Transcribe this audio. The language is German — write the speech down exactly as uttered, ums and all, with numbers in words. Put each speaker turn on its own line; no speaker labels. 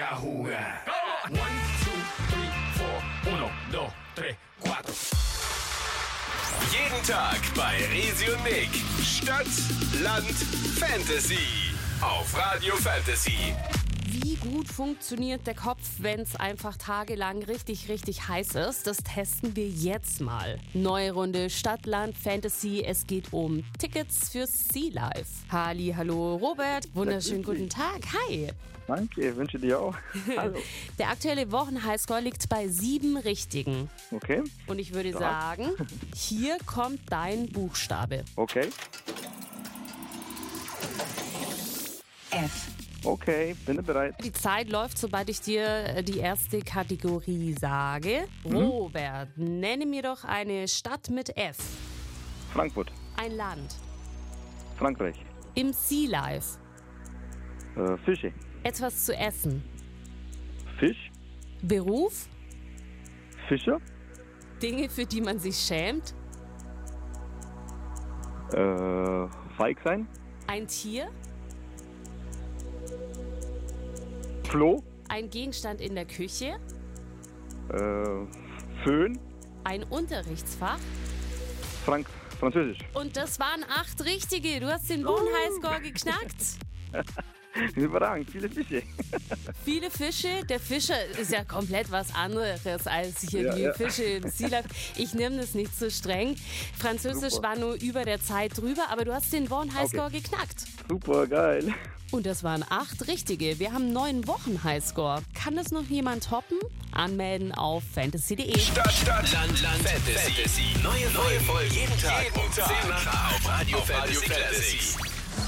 a jugar. One, two, three, four. Uno, dos, tres, cuatro.
Jeden Tag bei Resi und Nick. Stadt, Land, Fantasy. Auf Radio Fantasy.
Wie gut funktioniert der Kopf, wenn es einfach tagelang richtig, richtig heiß ist? Das testen wir jetzt mal. Neue Runde Stadt, Land, Fantasy. Es geht um Tickets für Sea Life. Halli, hallo Robert. Wunderschönen guten Tag. Hi.
Danke, wünsche dir auch. Hallo.
Der aktuelle Wochenhighscore liegt bei sieben Richtigen.
Okay.
Und ich würde
Stark.
sagen, hier kommt dein Buchstabe.
Okay.
F.
Okay, bin bereit.
Die Zeit läuft, sobald ich dir die erste Kategorie sage.
Mhm.
Robert, nenne mir doch eine Stadt mit F.
Frankfurt.
Ein Land.
Frankreich.
Im Sea Life.
Äh, Fische.
Etwas zu essen.
Fisch.
Beruf.
Fischer.
Dinge, für die man sich schämt.
Äh, feig sein.
Ein Tier.
Klo.
Ein Gegenstand in der Küche.
Äh, Föhn.
Ein Unterrichtsfach.
Frank Französisch.
Und das waren acht Richtige. Du hast den Wochenhighscore geknackt.
Überragend, viele Fische.
Viele Fische. Der Fischer ist ja komplett was anderes als hier
Ja,
die
ja.
Fische im Sea Life. Ich nehme das nicht so streng. Französisch
Super.
war nur über der Zeit drüber, aber du hast den Wochenhighscore
Okay.
geknackt.
Super, geil.
Und das waren acht Richtige. Wir haben einen neuen Wochenhighscore. Kann das noch jemand toppen? Anmelden auf fantasy punkt de.
Stadt, Stadt, Land, Land, Fantasy. Fantasy. Neue Folgen jeden Tag um zehn nach auf Radio Fantasy Classics.